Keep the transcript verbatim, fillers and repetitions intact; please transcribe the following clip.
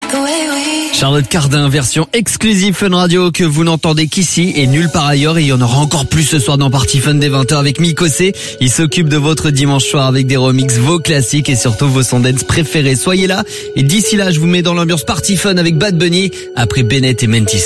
Charlotte Cardin, version exclusive Fun Radio que vous n'entendez qu'ici et nulle part ailleurs. Et il y en aura encore plus ce soir dans Party Fun dès vingt heures avec Mikosé. Il s'occupe de votre dimanche soir avec des remixes, vos classiques et surtout vos sons dance préférés. Soyez là et d'ici là, je vous mets dans l'ambiance Party Fun avec Bad Bunny après Bennett et Mentissa.